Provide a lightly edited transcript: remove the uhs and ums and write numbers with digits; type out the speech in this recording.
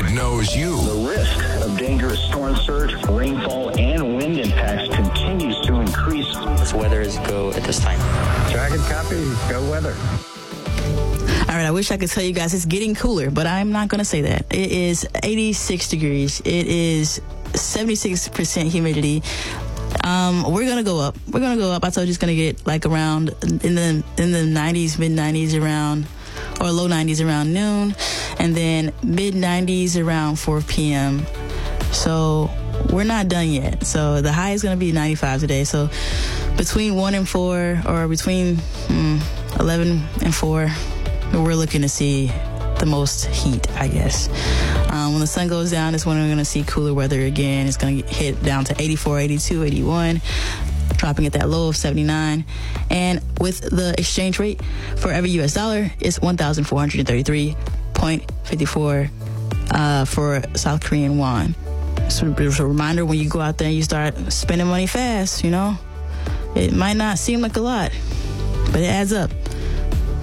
knows you. The risk of dangerous storm surge, rainfall, and wind impacts continues to increase. This weather is go at this time. Dragon copy, go weather. All right, I wish I could tell you guys it's getting cooler, but I'm not going to say that. It is 86 degrees. It is 76% humidity. We're going to go up. We're going to go up. I told you it's going to get like around in the 90s, mid 90s around, or low 90s around noon, and then mid 90s around 4 p.m. So we're not done yet. So the high is going to be 95 today. So between 1 and 4, or between 11 and 4, we're looking to see the most heat, I guess. When the sun goes down is when we're going to see cooler weather again. It's going to hit down to 84, 82, 81, dropping at that low of 79. And with the exchange rate for every U.S. dollar, it's 1,433.54 for South Korean won. So it's a reminder when you go out there and you start spending money fast, you know, it might not seem like a lot, but it adds up.